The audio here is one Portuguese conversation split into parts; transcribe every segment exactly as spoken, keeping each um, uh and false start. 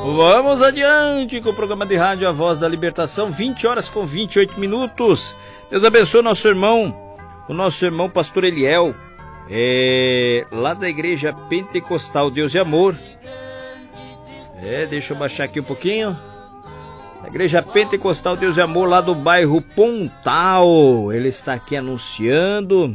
Vamos adiante com o programa de rádio A Voz da Libertação, vinte horas com vinte e oito minutos. Deus abençoe o nosso irmão, o nosso irmão pastor Eliel, é, lá da igreja pentecostal Deus e Amor. É, deixa eu baixar aqui um pouquinho. A igreja pentecostal Deus e Amor, lá do bairro Pontal. Ele está aqui anunciando.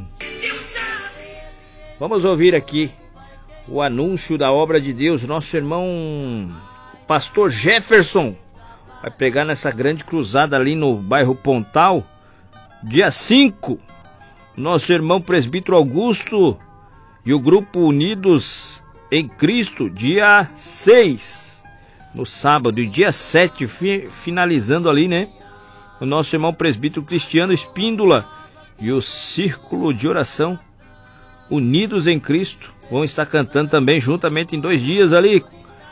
Vamos ouvir aqui o anúncio da obra de Deus. Nosso irmão pastor Jefferson vai pregar nessa grande cruzada ali no bairro Pontal, dia cinco. Nosso irmão presbítero Augusto e o grupo Unidos em Cristo, dia seis, no sábado. E dia sete, fi, finalizando ali, né? O nosso irmão presbítero Cristiano Espíndola e o Círculo de Oração Unidos em Cristo vão estar cantando também juntamente em dois dias ali,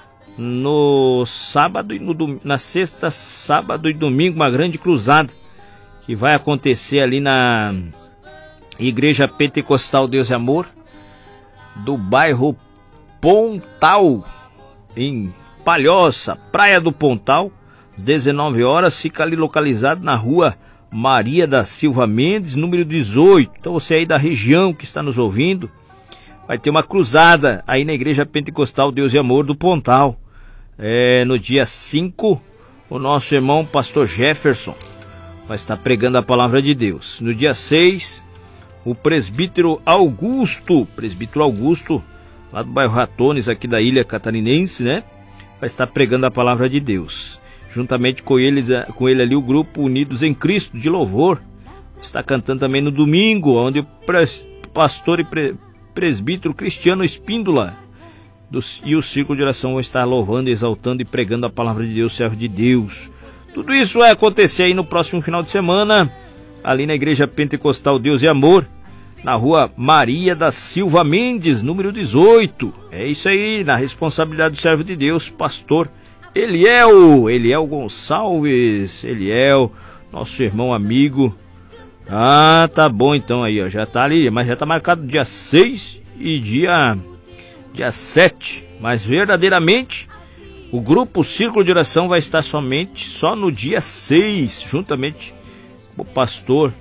no sábado e no dom... na sexta, sábado e domingo, uma grande cruzada que vai acontecer ali na Igreja Pentecostal Deus e Amor do bairro Pontal, em Palhoça, Praia do Pontal, às dezenove horas. Fica ali localizado na rua Maria da Silva Mendes, número dezoito. Então você aí da região que está nos ouvindo, vai ter uma cruzada aí na Igreja Pentecostal Deus e Amor do Pontal. É, no dia cinco, o nosso irmão pastor Jefferson vai estar pregando a palavra de Deus. No dia seis, o presbítero Augusto, presbítero Augusto, lá do bairro Ratones, aqui da Ilha Catarinense, né? Vai estar pregando a palavra de Deus. Juntamente com eles, com ele ali, o grupo Unidos em Cristo de Louvor está cantando também no domingo, onde o pres, pastor e pre, presbítero Cristiano Espíndola do, e o Círculo de Oração vão estar louvando, exaltando e pregando a palavra de Deus, servo de Deus. Tudo isso vai acontecer aí no próximo final de semana, ali na Igreja Pentecostal Deus e Amor, na rua Maria da Silva Mendes, número dezoito. É isso aí, na responsabilidade do servo de Deus, pastor Eliel, Eliel Gonçalves, Eliel, nosso irmão amigo. Ah, tá bom então aí, ó, já tá ali, mas já tá marcado dia seis e dia, dia sete, mas verdadeiramente o grupo Círculo de Oração vai estar somente, só no dia seis, juntamente com o pastor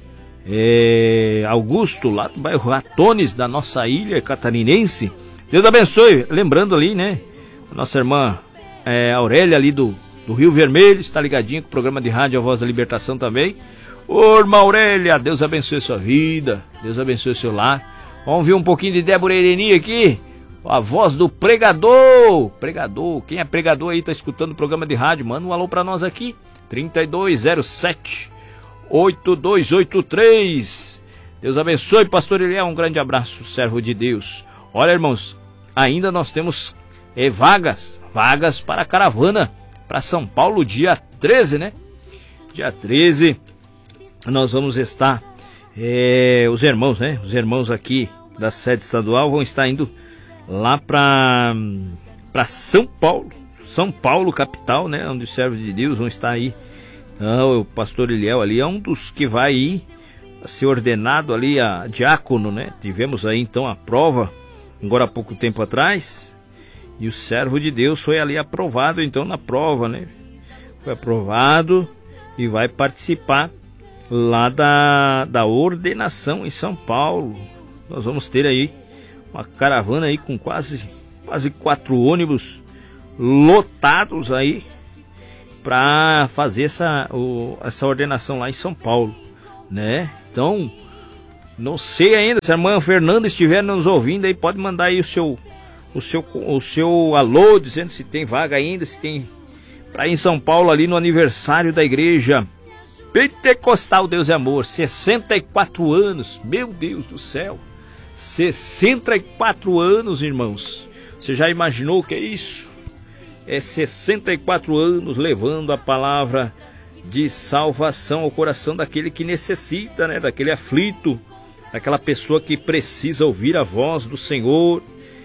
é, Augusto, lá do bairro Ratones, da nossa ilha catarinense. Deus abençoe, lembrando ali, né, a nossa irmã É, Aurélia ali do, do Rio Vermelho, está ligadinha com o programa de rádio A Voz da Libertação também. Ô, irmã Aurélia, Deus abençoe sua vida, Deus abençoe seu lar. Vamos ver um pouquinho de Débora Ireni aqui, a voz do pregador, pregador, quem é pregador aí, tá escutando o programa de rádio, manda um alô pra nós aqui, trinta e dois zero sete, oito dois oito três. Deus abençoe, pastor Eliel, um grande abraço, servo de Deus. Olha, irmãos, ainda nós temos é, vagas, vagas para a caravana para São Paulo, dia treze, né? Dia treze, nós vamos estar, é, os irmãos, né? Os irmãos aqui da sede estadual vão estar indo lá para para São Paulo, São Paulo, capital, né? Onde os servos de Deus vão estar aí. Ah, o pastor Eliel ali é um dos que vai ir a ser ordenado ali a diácono, né? Tivemos aí então a prova, agora há pouco tempo atrás. E o servo de Deus foi ali aprovado, então, na prova, né? Foi aprovado e vai participar lá da, da ordenação em São Paulo. Nós vamos ter aí uma caravana aí com quase, quase quatro ônibus lotados aí para fazer essa, o, essa ordenação lá em São Paulo, né? Então, não sei ainda, se a irmã Fernanda estiver nos ouvindo aí, pode mandar aí o seu... O seu, o seu alô, dizendo se tem vaga ainda, se tem para ir em São Paulo ali no aniversário da igreja Pentecostal Deus e Amor, sessenta e quatro anos, meu Deus do céu, sessenta e quatro anos, irmãos. Você já imaginou o que é isso? É sessenta e quatro anos levando a palavra de salvação ao coração daquele que necessita, né? Daquele aflito, daquela pessoa que precisa ouvir a voz do Senhor.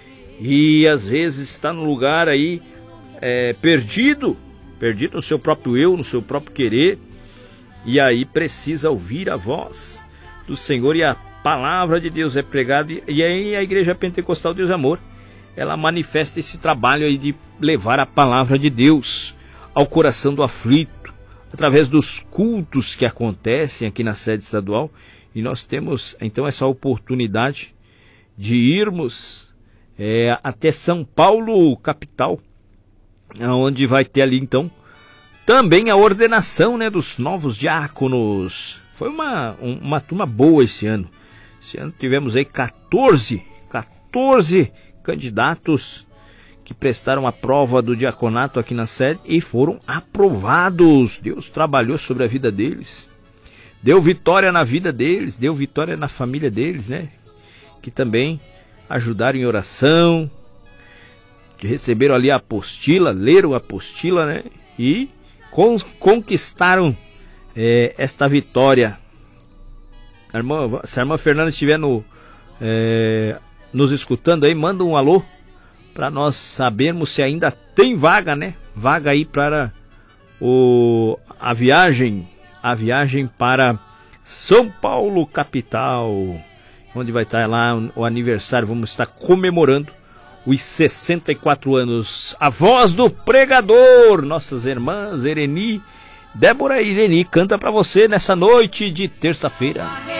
E às vezes está no lugar aí é, perdido, perdido no seu próprio eu, no seu próprio querer, e aí precisa ouvir a voz do Senhor, e a palavra de Deus é pregada. E aí a Igreja Pentecostal Deus e Amor ela manifesta esse trabalho aí de levar a palavra de Deus ao coração do aflito, através dos cultos que acontecem aqui na sede estadual. E nós temos então essa oportunidade de irmos é, até São Paulo, capital, onde vai ter ali então também a ordenação, né, dos novos diáconos. Foi uma, um, uma turma boa esse ano. Esse ano tivemos aí quatorze, quatorze candidatos que prestaram a prova do diaconato aqui na sede e foram aprovados. Deus trabalhou sobre a vida deles, deu vitória na vida deles, deu vitória na família deles, né? Que também ajudaram em oração, que receberam ali a apostila, leram a apostila, né? E con conquistaram é, esta vitória. A irmã, se a irmã Fernanda estiver no, é, nos escutando aí, manda um alô para nós sabermos se ainda tem vaga, né? Vaga aí para o, a viagem, a viagem para São Paulo, capital, onde vai estar lá o aniversário. Vamos estar comemorando os sessenta e quatro anos. A voz do pregador, nossas irmãs Ereni, Débora e Ireni, canta para você nessa noite de terça-feira.